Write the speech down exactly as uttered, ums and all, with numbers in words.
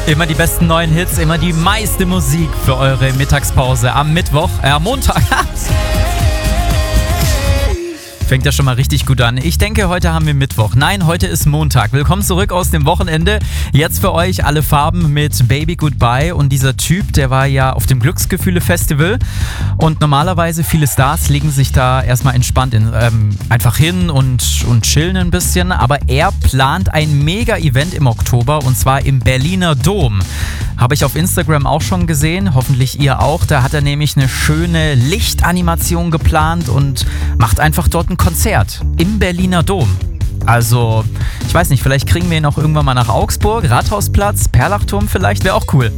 Immer die besten neuen Hits, immer die meiste Musik für eure Mittagspause am Mittwoch, äh, am Montag. Fängt ja schon mal richtig gut an. Ich denke, heute haben wir Mittwoch. Nein, heute ist Montag. Willkommen zurück aus dem Wochenende. Jetzt für euch alle Farben mit Baby Goodbye. Und dieser Typ, der war ja auf dem Glücksgefühle-Festival. Und normalerweise viele Stars legen sich da erstmal entspannt in, ähm, einfach hin und, und chillen ein bisschen. Aber er plant ein Mega-Event im Oktober und zwar im Berliner Dom. Habe ich auf Instagram auch schon gesehen, hoffentlich ihr auch. Da hat er nämlich eine schöne Lichtanimation geplant und macht einfach dort ein Konzert im Berliner Dom. Also, ich weiß nicht, vielleicht kriegen wir ihn auch irgendwann mal nach Augsburg, Rathausplatz, Perlachturm vielleicht, wäre auch cool.